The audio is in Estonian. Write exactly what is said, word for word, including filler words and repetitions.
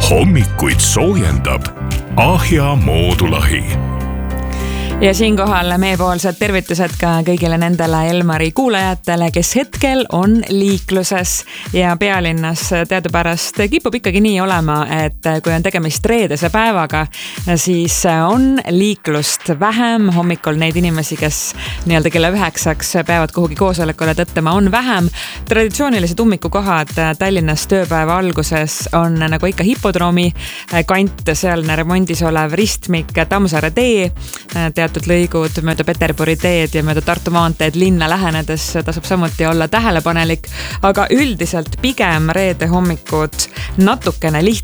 hommikuid soojendab Ahja Moodulahi. Ja siinkohal meiepoolsed tervitused ka kõigile nendele Elmari kuulajatele, kes hetkel on liikluses ja pealinnas teadupärast kipub ikkagi nii olema, et kui on tegemist reedese päevaga, siis on liiklust vähem. Hommikul neid inimesi, kes nii-öelda kella üheksaks peavad kuhugi koosolekule tõttama, on vähem. Traditsioonilised ummikukohad Tallinnas tööpäeva alguses on nagu ikka hipodroomi kant, sealne remondis olev ristmik, Tammsaare tee, teatud lõigud mööda Peterburi teed ja mööda Tartu maanteed linna lähenedes tasub samuti olla tähelepanelik, aga üldiselt pigem reede hommikud natukene lihtsalt